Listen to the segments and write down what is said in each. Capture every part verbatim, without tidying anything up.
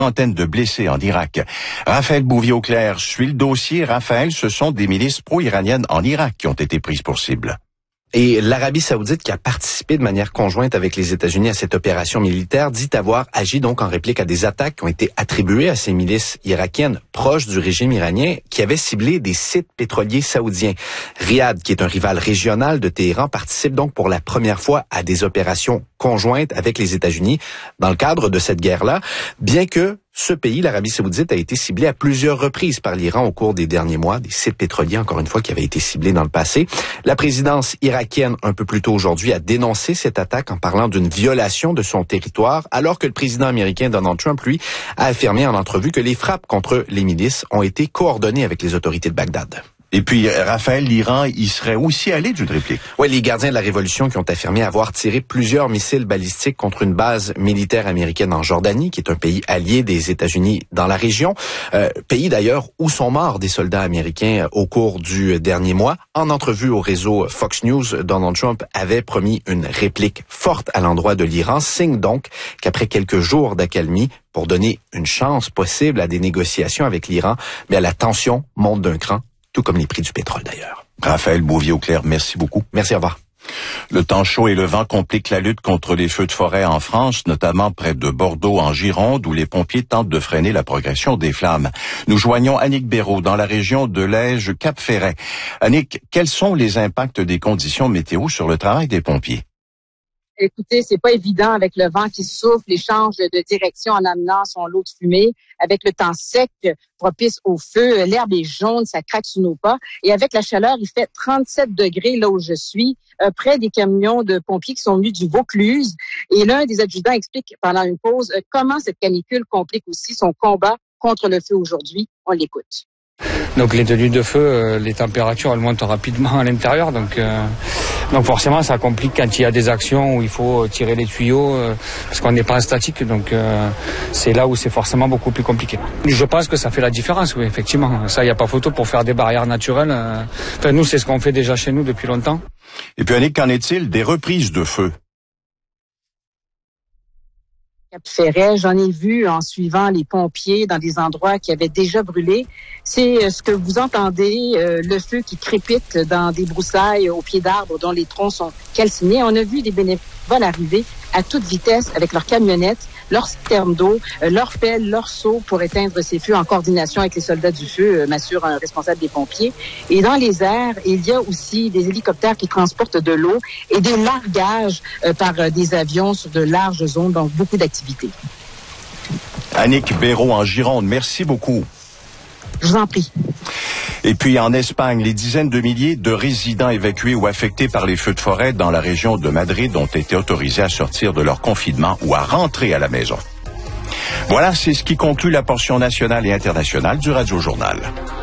Centaines de blessés en Irak. Raphaël Bouvier-Auclair suit le dossier. Raphaël, ce sont des milices pro-iraniennes en Irak qui ont été prises pour cible. Et l'Arabie saoudite, qui a participé de manière conjointe avec les États-Unis à cette opération militaire, dit avoir agi donc en réplique à des attaques qui ont été attribuées à ces milices irakiennes proches du régime iranien qui avaient ciblé des sites pétroliers saoudiens. Riyad, qui est un rival régional de Téhéran, participe donc pour la première fois à des opérations conjointes avec les États-Unis dans le cadre de cette guerre-là, bien que ce pays, l'Arabie saoudite, a été ciblé à plusieurs reprises par l'Iran au cours des derniers mois, des sites pétroliers, encore une fois, qui avaient été ciblés dans le passé. La présidence irakienne, un peu plus tôt aujourd'hui, a dénoncé cette attaque en parlant d'une violation de son territoire, alors que le président américain Donald Trump, lui, a affirmé en entrevue que les frappes contre les milices ont été coordonnées avec les autorités de Bagdad. Et puis, Raphaël, l'Iran, il serait aussi allé d'une réplique. Oui, les gardiens de la Révolution qui ont affirmé avoir tiré plusieurs missiles balistiques contre une base militaire américaine en Jordanie, qui est un pays allié des États-Unis dans la région. Euh, pays d'ailleurs où sont morts des soldats américains au cours du dernier mois. En entrevue au réseau Fox News, Donald Trump avait promis une réplique forte à l'endroit de l'Iran, signe donc qu'après quelques jours d'accalmie, pour donner une chance possible à des négociations avec l'Iran, mais la tension monte d'un cran, tout comme les prix du pétrole d'ailleurs. Raphaël Bouvier-Auclair, merci beaucoup. Merci, au revoir. Le temps chaud et le vent compliquent la lutte contre les feux de forêt en France, notamment près de Bordeaux en Gironde, où les pompiers tentent de freiner la progression des flammes. Nous joignons Annick Béraud dans la région de Lège-Cap-Ferret. Annick, quels sont les impacts des conditions météo sur le travail des pompiers? Écoutez, c'est pas évident avec le vent qui souffle, les change de direction en amenant son lot de fumée, avec le temps sec propice au feu, l'herbe est jaune, ça craque sous nos pas, et avec la chaleur, il fait trente-sept degrés là où je suis, euh, près des camions de pompiers qui sont venus du Vaucluse, et l'un des adjudants explique pendant une pause euh, comment cette canicule complique aussi son combat contre le feu aujourd'hui. On l'écoute. Donc les tenues de feu, euh, les températures elles montent rapidement à l'intérieur, donc euh, donc forcément ça complique quand il y a des actions où il faut tirer les tuyaux euh, parce qu'on n'est pas en statique, donc euh, c'est là où c'est forcément beaucoup plus compliqué. Je pense que ça fait la différence, oui, effectivement. Ça, il n'y a pas photo pour faire des barrières naturelles. Euh, enfin nous, c'est ce qu'on fait déjà chez nous depuis longtemps. Et puis Annick, qu'en est-il des reprises de feu? Cap-Ferret, j'en ai vu en suivant les pompiers dans des endroits qui avaient déjà brûlé. C'est ce que vous entendez, euh, le feu qui crépite dans des broussailles au pied d'arbres dont les troncs sont calcinés. On a vu des bénévoles arriver à toute vitesse avec leurs camionnettes, leurs citernes d'eau, euh, leurs pelles, leurs seaux pour éteindre ces feux en coordination avec les soldats du feu, euh, m'assure un responsable des pompiers. Et dans les airs, il y a aussi des hélicoptères qui transportent de l'eau et des largages euh, par euh, des avions sur de larges zones, donc beaucoup d'activités. Annick Béraud en Gironde, merci beaucoup. Je vous en prie. Et puis en Espagne, les dizaines de milliers de résidents évacués ou affectés par les feux de forêt dans la région de Madrid ont été autorisés à sortir de leur confinement ou à rentrer à la maison. Voilà, c'est ce qui conclut la portion nationale et internationale du Radio Journal.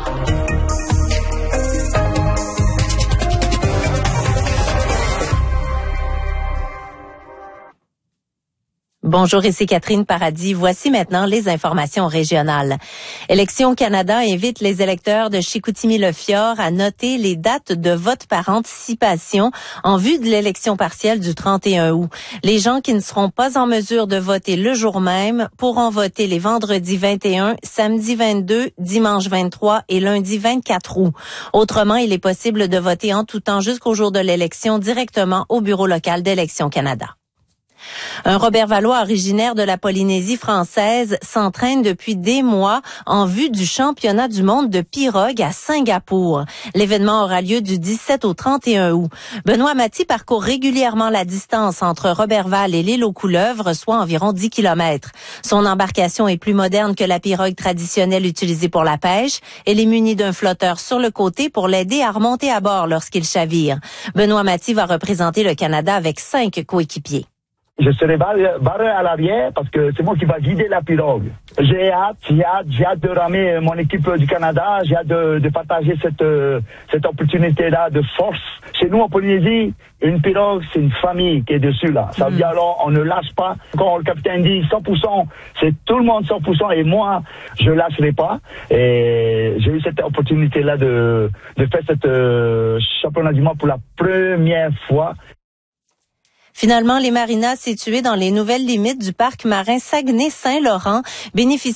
Bonjour, ici Catherine Paradis. Voici maintenant les informations régionales. Élections Canada invite les électeurs de Chicoutimi-le-Fjord à noter les dates de vote par anticipation en vue de l'élection partielle du trente et un août. Les gens qui ne seront pas en mesure de voter le jour même pourront voter les vendredis vingt et un, samedi vingt-deux, dimanche vingt-trois et lundi vingt-quatre août. Autrement, il est possible de voter en tout temps jusqu'au jour de l'élection directement au bureau local d'Élections Canada. Un Robert Valois originaire de la Polynésie française s'entraîne depuis des mois en vue du championnat du monde de pirogue à Singapour. L'événement aura lieu du dix-sept au trente et un août. Benoît Mathy parcourt régulièrement la distance entre Roberval et l'île aux Couleuvres, soit environ dix kilomètres. Son embarcation est plus moderne que la pirogue traditionnelle utilisée pour la pêche. Elle est munie d'un flotteur sur le côté pour l'aider à remonter à bord lorsqu'il chavire. Benoît Mathy va représenter le Canada avec cinq coéquipiers. Je serai barré à l'arrière parce que c'est moi qui va guider la pirogue. J'ai hâte, j'ai hâte, j'ai hâte de ramer mon équipe du Canada, j'ai hâte de, de partager cette, cette opportunité-là de force. Chez nous en Polynésie, une pirogue, c'est une famille qui est dessus là. Ça veut dire alors, on ne lâche pas. Quand le capitaine dit cent pour cent, c'est tout le monde cent pour cent et moi, je lâcherai pas. Et j'ai eu cette opportunité-là de, de faire cette euh, championnat du monde pour la première fois. Finalement, les marinas situés dans les nouvelles limites du parc marin Saguenay-Saint-Laurent bénéficient